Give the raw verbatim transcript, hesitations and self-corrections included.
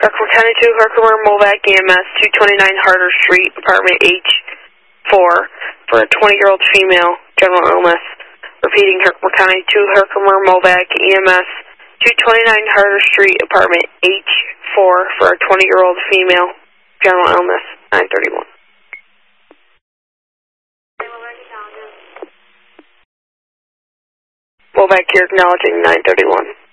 Rockland County two, Herkimer, Movac, E M S, two twenty-nine Harder Street, apartment H four, for a twenty-year-old female, general illness. Repeating, Herkimer County two, Herkimer, Movac, E M S, two twenty-nine Harder Street, apartment H four, for a twenty-year-old female, general illness, nine thirty-one. Movac here acknowledging nine thirty-one.